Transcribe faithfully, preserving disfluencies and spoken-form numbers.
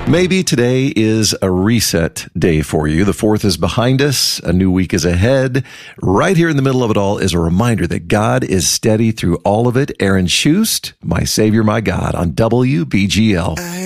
Maybe today is a reset day for you. The fourth is behind us. A new week is ahead. Right here in the middle of it all is a reminder that God is steady through all of it. Aaron Shust, My Savior, My God, on W B G L. I